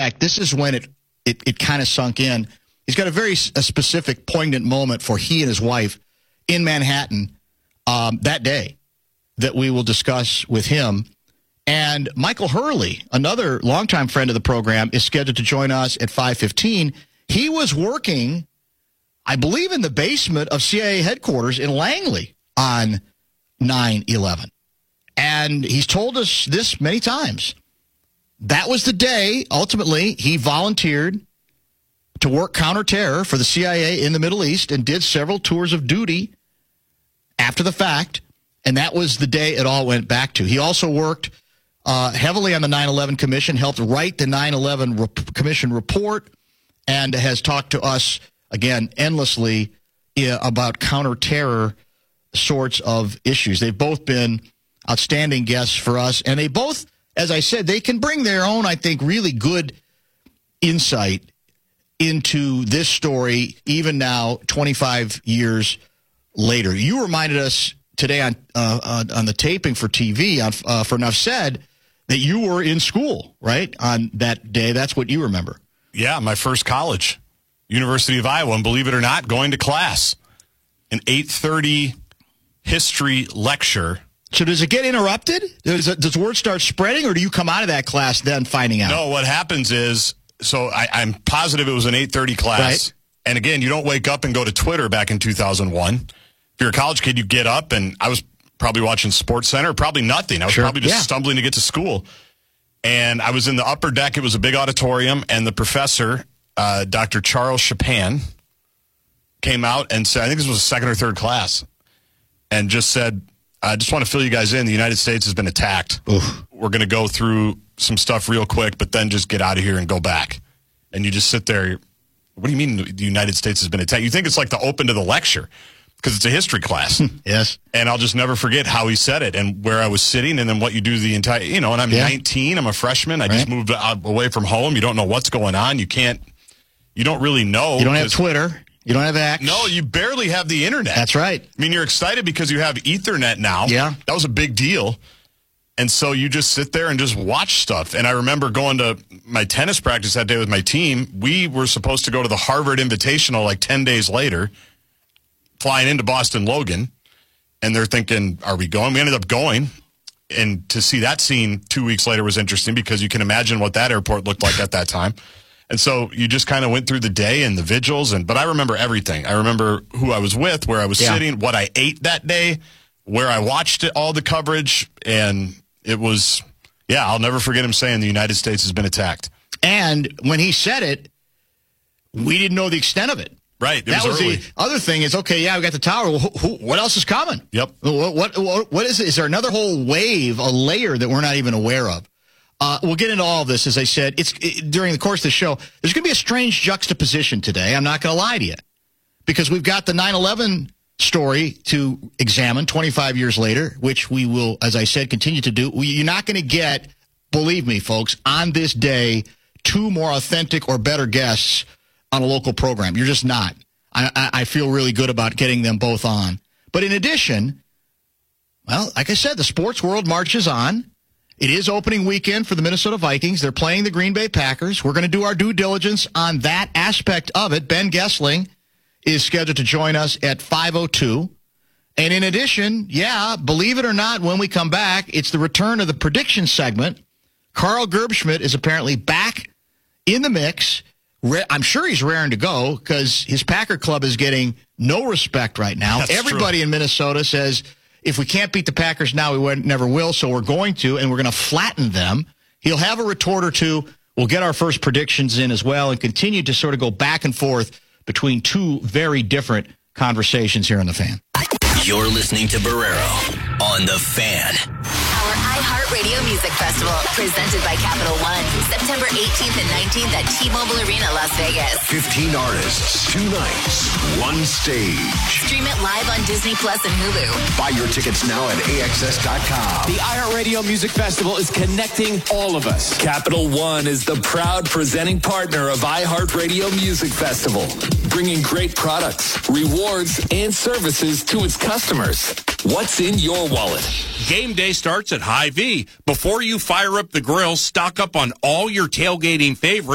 fact, this is when it kind of sunk in. He's got a specific, poignant moment for he and his wife in Manhattan that day that we will discuss with him. And Michael Hurley, another longtime friend of the program, is scheduled to join us at 5:15. He was working, I believe, in the basement of CIA headquarters in Langley on 9/11. And he's told us this many times. That was the day, ultimately, he volunteered to work counterterror for the CIA in the Middle East and did several tours of duty after the fact. And that was the day it all went back to. He also worked heavily on the 9/11 Commission, helped write the 9/11 Commission report, and has talked to us, again, endlessly about counterterror sorts of issues. They've both been outstanding guests for us, and they both, as I said, they can bring their own, I think, really good insight into this story, even now, 25 years later. You reminded us today on the taping for TV, for Enough Said, that you were in school, right, on that day. That's what you remember. Yeah, my first college, University of Iowa, and believe it or not, going to class. An 8:30 history lecture. So does it get interrupted? Does word start spreading, or do you come out of that class then finding out? No, what happens is, so I'm positive it was an 8:30 class. Right. And again, you don't wake up and go to Twitter back in 2001. If you're a college kid, you get up, and I was probably watching SportsCenter, probably nothing. I was probably just stumbling to get to school. And I was in the upper deck. It was a big auditorium, and the professor, Dr. Charles Chapin, came out and said, I think this was a second or third class, and just said, I just want to fill you guys in. The United States has been attacked. Oof. We're going to go through some stuff real quick, but then just get out of here and go back. And you just sit there. What do you mean the United States has been attacked? You think it's like the open to the lecture because it's a history class. Yes. And I'll just never forget how he said it and where I was sitting and then what you do the entire, and I'm 19. I'm a freshman. I just moved away from home. You don't know what's going on. You don't really know. You don't have Twitter. You don't have X. No, you barely have the internet. That's right. I mean, you're excited because you have Ethernet now. Yeah. That was a big deal. And so you just sit there and just watch stuff. And I remember going to my tennis practice that day with my team. We were supposed to go to the Harvard Invitational like 10 days later, flying into Boston Logan. And they're thinking, are we going? We ended up going. And to see that scene 2 weeks later was interesting because you can imagine what that airport looked like at that time. And so you just kind of went through the day and the vigils. But I remember everything. I remember who I was with, where I was sitting, what I ate that day, where I watched it, all the coverage. And it was, I'll never forget him saying the United States has been attacked. And when he said it, we didn't know the extent of it. Right. That was early. the other thing is, okay, we got the tower. Well, what else is coming? Yep. What is it? Is there another whole wave, a layer that we're not even aware of? We'll get into all of this, as I said. During the course of the show, there's going to be a strange juxtaposition today. I'm not going to lie to you. Because we've got the 9/11 story to examine 25 years later, which we will, as I said, continue to do. You're not going to get, believe me, folks, on this day, two more authentic or better guests on a local program. You're just not. I feel really good about getting them both on. But in addition, well, like I said, the sports world marches on. It is opening weekend for the Minnesota Vikings. They're playing the Green Bay Packers. We're going to do our due diligence on that aspect of it. Ben Goessling is scheduled to join us at 5:02. And in addition, believe it or not, when we come back, it's the return of the prediction segment. Carl Gerbschmidt is apparently back in the mix. I'm sure he's raring to go because his Packer club is getting no respect right now. That's Everybody true. in Minnesota says, if we can't beat the Packers now, we never will, so we're going to, and we're going to flatten them. He'll have a retort or two. We'll get our first predictions in as well and continue to sort of go back and forth between two very different conversations here on The Fan. You're listening to Barrero on The Fan. Our iHeartRadio Music Festival, presented by Capital One, September 18th and 19th at T-Mobile Arena, Las Vegas. 15 artists, 2 nights, 1 stage. Stream it live on Disney Plus and Hulu. Buy your tickets now at AXS.com. The iHeartRadio Music Festival is connecting all of us. Capital One is the proud presenting partner of iHeartRadio Music Festival, bringing great products, rewards, and services to its customers. What's in your wallet? Game day starts at Hy-Vee. Before you fire up the grill, stock up on all your tailgating favorites.